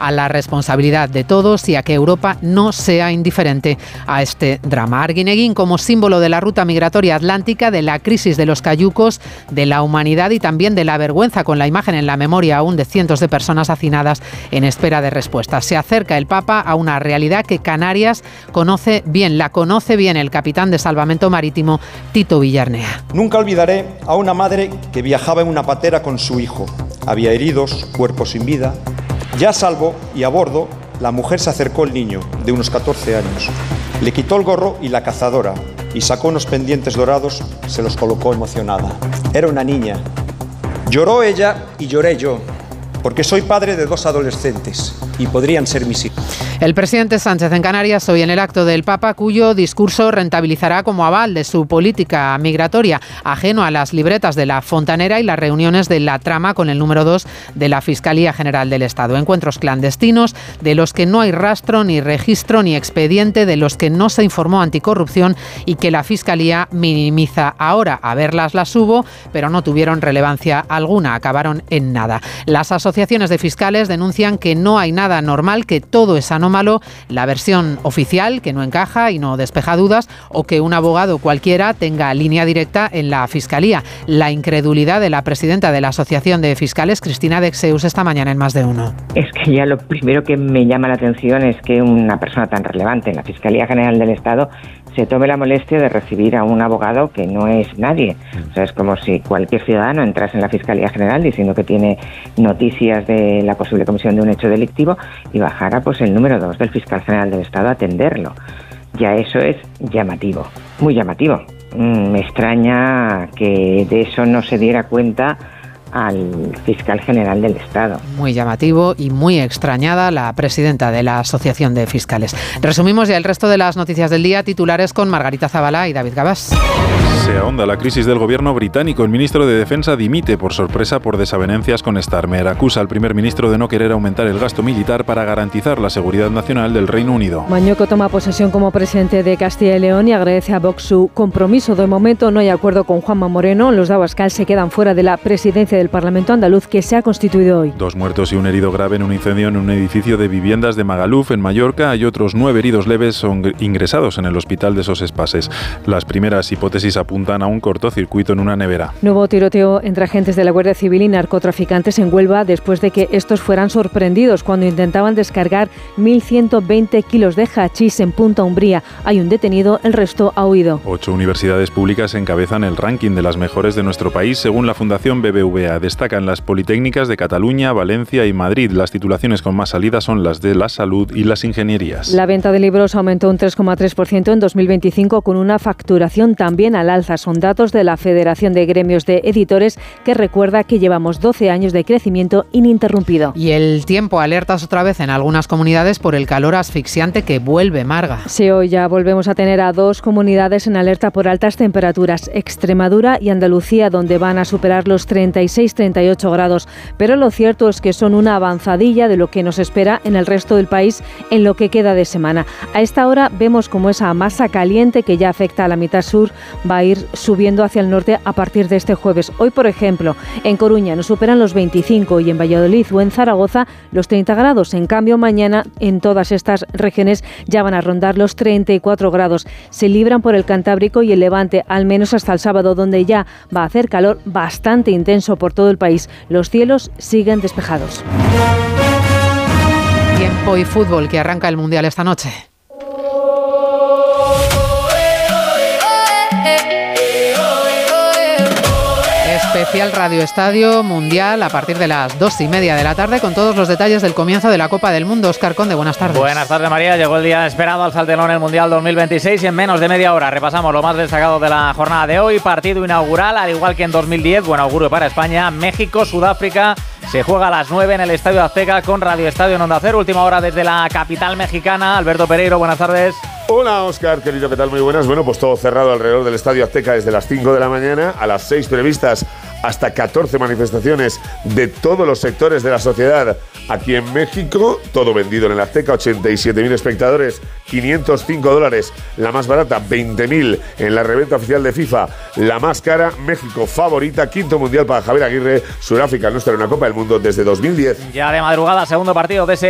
a la responsabilidad de todos y a que Europa no sea indiferente a este drama. Arguineguín como símbolo de la ruta migratoria atlántica, de la crisis de los cayucos, de la humanidad y también de la vergüenza, con la imagen en la memoria aún de cientos de personas hacinadas en espera de respuestas. Se acerca el Papa a una realidad que Canarias conoce bien el capitán de Salvamento Marítimo Tito Villarnea. Nunca olvidaré a una madre que viajaba en una patera con su hijo. Había heridos, cuerpos sin vida. Ya a salvo y a bordo, la mujer se acercó al niño, de unos 14 años. Le quitó el gorro y la cazadora y sacó unos pendientes dorados, se los colocó emocionada. Era una niña. Lloró ella y lloré yo, porque soy padre de 2 adolescentes y podrían ser mis hijos. El presidente Sánchez en Canarias hoy en el acto del Papa, cuyo discurso rentabilizará como aval de su política migratoria, ajeno a las libretas de la Fontanera y las reuniones de la trama con el número 2 de la Fiscalía General del Estado. Encuentros clandestinos de los que no hay rastro, ni registro, ni expediente, de los que no se informó anticorrupción y que la Fiscalía minimiza ahora. A verlas las hubo, pero no tuvieron relevancia alguna, acabaron en nada. Las asociaciones de fiscales denuncian que no hay nada normal, que todo es anómalo, la versión oficial que no encaja y no despeja dudas, o que un abogado cualquiera tenga línea directa en la Fiscalía. La incredulidad de la presidenta de la Asociación de Fiscales, Cristina Dexeus, esta mañana en Más de Uno. Es que ya lo primero que me llama la atención es que una persona tan relevante en la Fiscalía General del Estado se tome la molestia de recibir a un abogado que no es nadie. O sea, es como si cualquier ciudadano entrase en la Fiscalía General diciendo que tiene noticias de la posible comisión de un hecho delictivo y bajara pues el número 2 del Fiscal General del Estado a atenderlo. Ya eso es llamativo, muy llamativo. Me extraña que de eso no se diera cuenta al Fiscal General del Estado. Muy llamativo y muy extrañada la presidenta de la Asociación de Fiscales. Resumimos ya el resto de las noticias del día, titulares con Margarita Zavala y David Gabás. Se ahonda la crisis del gobierno británico. El ministro de Defensa dimite por sorpresa por desavenencias con Starmer. Acusa al primer ministro de no querer aumentar el gasto militar para garantizar la seguridad nacional del Reino Unido. Mañueco toma posesión como presidente de Castilla y León y agradece a Vox su compromiso. De momento no hay acuerdo con Juanma Moreno. Los de Abascal se quedan fuera de la presidencia del Parlamento andaluz, que se ha constituido hoy. 2 muertos y un herido grave en un incendio en un edificio de viviendas de Magaluf, en Mallorca. Hay otros 9 heridos leves son ingresados en el hospital de Sos Espases. Las primeras hipótesis apuntan a un cortocircuito en una nevera. Nuevo tiroteo entre agentes de la Guardia Civil y narcotraficantes en Huelva después de que estos fueran sorprendidos cuando intentaban descargar 1.120 kilos de hachís en Punta Umbría. Hay un detenido, el resto ha huido. 8 universidades públicas encabezan el ranking de las mejores de nuestro país según la Fundación BBVA. Destacan las politécnicas de Cataluña, Valencia y Madrid. Las titulaciones con más salidas son las de la salud y las ingenierías. La venta de libros aumentó un 3,3% en 2025 con una facturación también al alza. Son datos de la Federación de Gremios de Editores, que recuerda que llevamos 12 años de crecimiento ininterrumpido. Y el tiempo, alertas otra vez en algunas comunidades por el calor asfixiante que vuelve, Marga. Sí, hoy ya volvemos a tener a 2 comunidades en alerta por altas temperaturas, Extremadura y Andalucía, donde van a superar los 36-38 grados, pero lo cierto es que son una avanzadilla de lo que nos espera en el resto del país en lo que queda de semana. A esta hora vemos como esa masa caliente que ya afecta a la mitad sur va a ir subiendo hacia el norte a partir de este jueves. Hoy, por ejemplo, en Coruña nos superan los 25 y en Valladolid o en Zaragoza los 30 grados. En cambio, mañana en todas estas regiones ya van a rondar los 34 grados. Se libran por el Cantábrico y el Levante, al menos hasta el sábado, donde ya va a hacer calor bastante intenso por todo el país. Los cielos siguen despejados. Tiempo y fútbol, que arranca el Mundial esta noche. Especial Radio Estadio Mundial a partir de las 2:30 de la tarde, con todos los detalles del comienzo de la Copa del Mundo. Óscar Conde, buenas tardes. Buenas tardes, María. Llegó el día esperado al saltelón el Mundial 2026 y en menos de media hora repasamos lo más destacado de la jornada de hoy. Partido inaugural, al igual que en 2010, buen augurio para España. México, Sudáfrica, se juega a las 9 en el Estadio Azteca con Radio Estadio en Onda Cero. Última hora desde la capital mexicana. Alberto Pereiro, buenas tardes. Hola, Óscar, querido, ¿qué tal? Muy buenas. Bueno, pues todo cerrado alrededor del Estadio Azteca desde las 5 de la mañana, a las 6 previstas hasta 14 manifestaciones de todos los sectores de la sociedad aquí en México. Todo vendido en el Azteca, 87.000 espectadores, $505. La más barata, 20.000 en la reventa oficial de FIFA. La más cara, México favorita, quinto mundial para Javier Aguirre. Sudáfrica no estará en una Copa del Mundo desde 2010. Ya de madrugada, segundo partido de ese